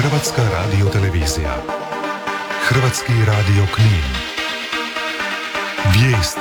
Hrvatska radiotelevizija. Hrvatski radio Knin. Vijesti.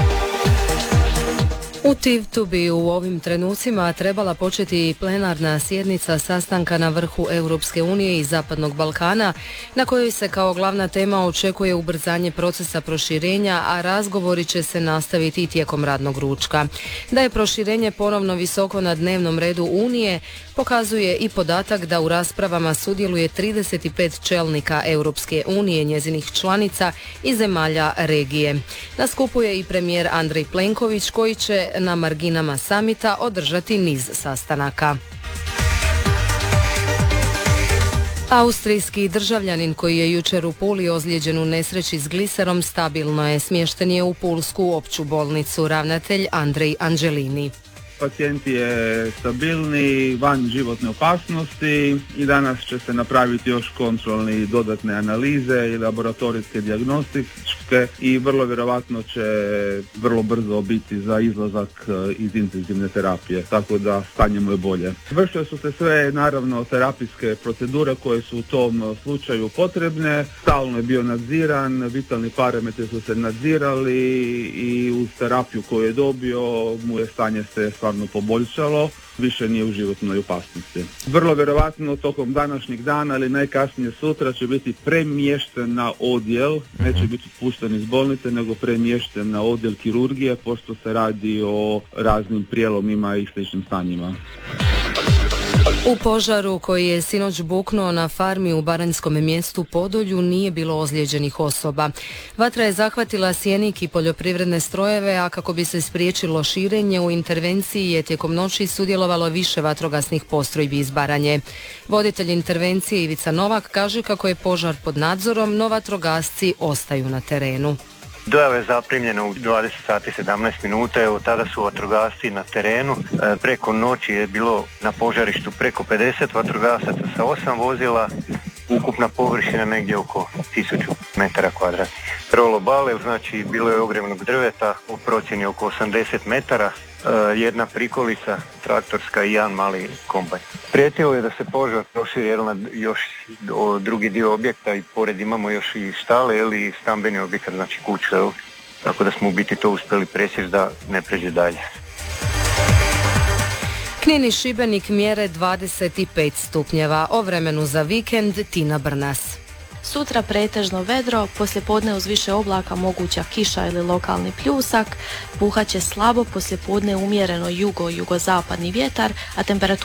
U Tivtu bi u ovim trenucima trebala početi plenarna sjednica sastanka na vrhu Europske unije i Zapadnog Balkana, na kojoj se kao glavna tema očekuje ubrzanje procesa proširenja, a razgovori će se nastaviti i tijekom radnog ručka. Da je proširenje ponovno visoko na dnevnom redu Unije, pokazuje i podatak da u raspravama sudjeluje 35 čelnika Europske unije, njezinih članica i zemalja regije. Na skupu je i premijer Andrej Plenković, koji će na marginama samita održati niz sastanaka. Austrijski državljanin koji je jučer u Puli ozlijeđen u nesreći s gliserom stabilno je. Smješten je u pulsku opću bolnicu. Ravnatelj Andrej Angelini. Pacijent je stabilni, van životne opasnosti i danas će se napraviti još kontrolne i dodatne analize i laboratorijske dijagnostičke i vrlo vjerojatno će vrlo brzo biti za izlazak iz intenzivne terapije, tako da stanje mu je bolje. Vršile su se sve naravno terapijske procedure koje su u tom slučaju potrebne, stalno je bio nadziran, vitalni parametri su se nadzirali i uz terapiju koju je dobio mu je stanje se stvarno poboljšalo, više nije u životnoj opasnosti. Vrlo vjerojatno tokom današnjeg dana ili najkasnije sutra će biti premješten na odjel, neće biti pušten iz bolnice, nego premješten na odjel kirurgije, pošto se radi o raznim prijelomima i sličnim stanjima. U požaru koji je sinoć buknuo na farmi u baranjskom mjestu Podolju nije bilo ozlijeđenih osoba. Vatra je zahvatila sjenik i poljoprivredne strojeve, a kako bi se spriječilo širenje, u intervenciji je tijekom noći sudjelovalo više vatrogasnih postrojbi iz Baranje. Voditelj intervencije Ivica Novak kaže kako je požar pod nadzorom, no vatrogasci ostaju na terenu. Dojava je zaprimljena u 20 sati 17 minuta, evo tada su vatrogasci na terenu. Preko noći je bilo na požarištu preko 50 vatrogasaca sa 8 vozila, ukupna površina negdje oko 1000 metara kvadratnih. Rolo bale, znači bilo je ogromnog drveta u procjeni oko 80 metara, jedna prikolica traktorska i jedan mali kombajn. Prijetilo je da se požar proširi na još drugi dio objekta i pored imamo još i štale ili stambeni objekat, znači kuće, tako da smo u biti to uspjeli presjeći da ne pređe dalje. Knin i Šibenik mjere 25 stupnjeva. O vremenu za vikend Tina Brnas. Sutra pretežno vedro, poslijepodne uz više oblaka moguća kiša ili lokalni pljusak, puhat će slabo, poslijepodne umjereno jugozapadni vjetar, a temperatura